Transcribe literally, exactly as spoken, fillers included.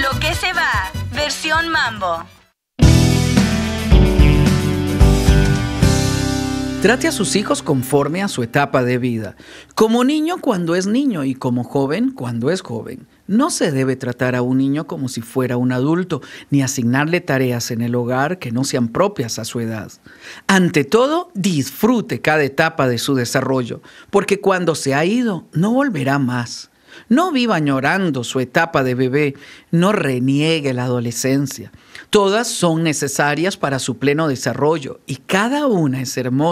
Lo que se va, versión Mambo. Trate a sus hijos conforme a su etapa de vida, como niño cuando es niño y como joven cuando es joven. No se debe tratar a un niño como si fuera un adulto, ni asignarle tareas en el hogar que no sean propias a su edad. Ante todo, disfrute cada etapa de su desarrollo, porque cuando se ha ido, no volverá más. No viva añorando su etapa de bebé, no reniegue la adolescencia. Todas son necesarias para su pleno desarrollo y cada una es hermosa.